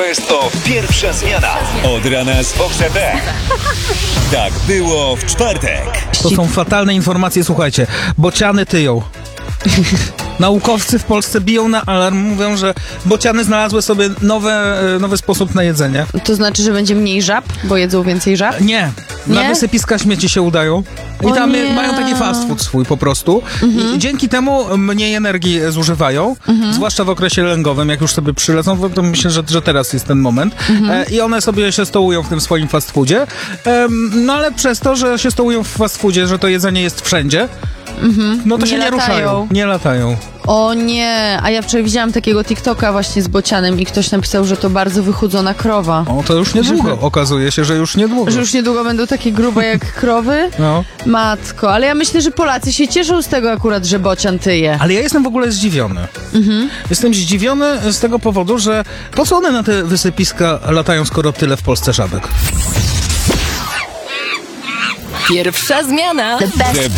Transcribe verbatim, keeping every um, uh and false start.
Best of Pierwsza Zmiana. Od rana z O Z T. Tak było w czwartek. To są fatalne informacje, słuchajcie. Bociany tyją. Naukowcy w Polsce biją na alarm, mówią, że bociany znalazły sobie nowe, nowy sposób na jedzenie. To znaczy, że będzie mniej żab, bo jedzą więcej żab? Nie, na Nie? wysypiska śmieci się udają. I O tam nie. mają taki fast food swój po prostu. Mhm. I dzięki temu mniej energii zużywają, Mhm. zwłaszcza w okresie lęgowym, jak już sobie przylecą, to myślę, że, że teraz jest ten moment. Mhm. E, I one sobie się stołują w tym swoim fast foodzie. E, no ale przez to, że się stołują w fast foodzie, że to jedzenie jest wszędzie, no to Nie się nie latają. ruszają. Nie latają. O nie, a ja wczoraj widziałam takiego TikToka właśnie z bocianem i ktoś napisał, że to bardzo wychudzona krowa. O, to już niedługo. Okazuje się, że już niedługo. Że już niedługo będą takie grube jak krowy? No. Matko, ale ja myślę, że Polacy się cieszą z tego akurat, że bocian tyje. Ale ja jestem w ogóle zdziwiony. Jestem zdziwiony z tego powodu, że po co one na te wysypiska latają, skoro tyle w Polsce żabek? Pierwsza zmiana. The